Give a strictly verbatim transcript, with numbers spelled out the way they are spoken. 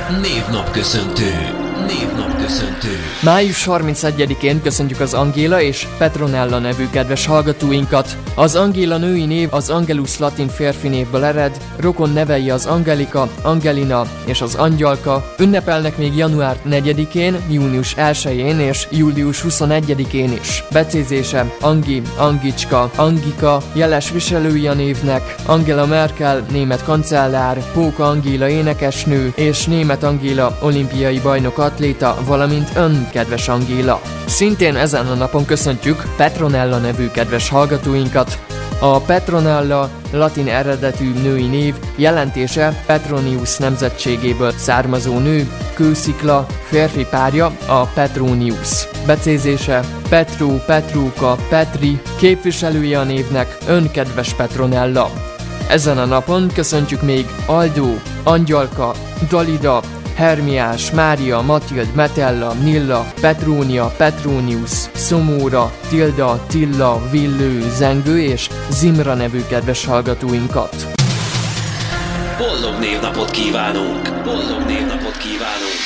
Névnapköszöntő. Névnapköszöntő. május harmincegyedikén köszöntjük az Angéla és Petronella nevű kedves hallgatóinkat. Az Angéla női név az Angelus latin férfi névből ered, rokon nevei az Angelika, Angelina és az Angyalka. Ünnepelnek még január negyedikén, június elsején és július huszonegyedikén is. Becézése Angi, Angicska, Angika, jeles viselői a névnek, Angela Merkel, német kancellár, Póka Angéla énekesnő és német Angéla olimpiai bajnok atléta, valamint ön, kedves Angéla. Szintén ezen a napon köszöntjük Petronella nevű kedves hallgatóinkat. A Petronella latin eredetű női név, jelentése Petronius nemzetségéből származó nő, kőszikla, férfi párja a Petronius. Becézése Petru, Petruka, Petri, képviselője a névnek, ön, kedves Petronella. Ezen a napon köszöntjük még Aldó, Angyalka, Dalida, Hermiás, Mária, Matild, Metella, Nilla, Petrónia, Petronius, Szomóra, Tilda, Tilla, Villő, Zengő és Zimra nevű kedves hallgatóinkat. Boldog névnapot kívánunk! Boldog névnapot kívánunk!